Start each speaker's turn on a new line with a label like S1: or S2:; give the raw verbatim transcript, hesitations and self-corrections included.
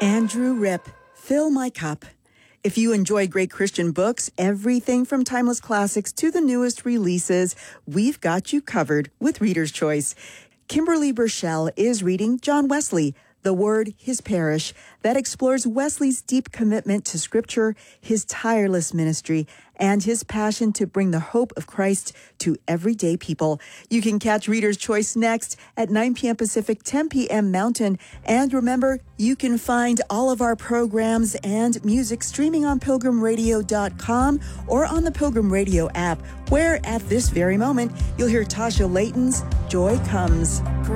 S1: Andrew Ripp, Fill My Cup. If you enjoy great Christian books, everything from timeless classics to the newest releases, we've got you covered with Reader's Choice. Kimberly Burchell is reading John Wesley, The Word, His Parish, that explores Wesley's deep commitment to Scripture, his tireless ministry, and his passion to bring the hope of Christ to everyday people. You can catch Reader's Choice next at nine p.m. Pacific, ten p.m. Mountain. And remember, you can find all of our programs and music streaming on pilgrim radio dot com or on the Pilgrim Radio app, where at this very moment, you'll hear Tasha Layton's Joy Comes.